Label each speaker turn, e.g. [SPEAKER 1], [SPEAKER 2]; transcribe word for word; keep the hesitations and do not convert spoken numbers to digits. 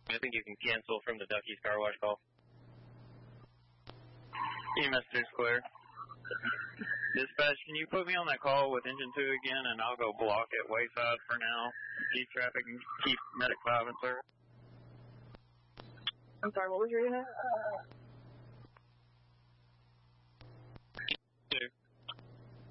[SPEAKER 1] I think you can cancel from the Ducky's Car Wash call. E M S three is clear. Dispatch, can you put me on that call with engine two again, and I'll go block at Wayside for now. Keep traffic and keep Medic five in service.
[SPEAKER 2] I'm sorry, what was your unit?